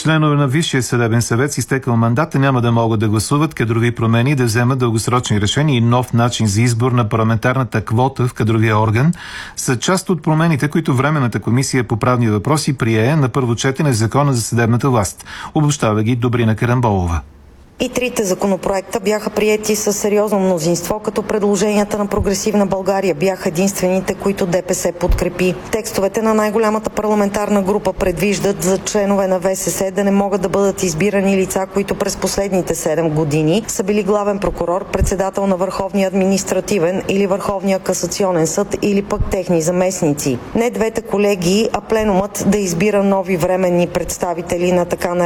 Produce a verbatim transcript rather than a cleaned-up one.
членове на Висшия съдебен съвет с изтекал мандат няма да могат да гласуват кадрови промени и да вземат дългосрочни решения и нов начин за избор на парламентарната квота в кадровия орган са част от промените, които Временната комисия по правни въпроси прие на първо четене в Закона за съдебната власт. Обобщава ги Добрина Карамболова. И трите законопроекта бяха приети със сериозно мнозинство, като предложенията на Прогресивна България бяха единствените, които ДПС подкрепи. Текстовете на най-голямата парламентарна група предвиждат за членове на ВСС да не могат да бъдат избирани лица, които през последните седем години са били главен прокурор, председател на Върховния административен или Върховния касационен съд или пък техни заместници. Не двете колегии, а пленумът да избира нови временни представители на така наречените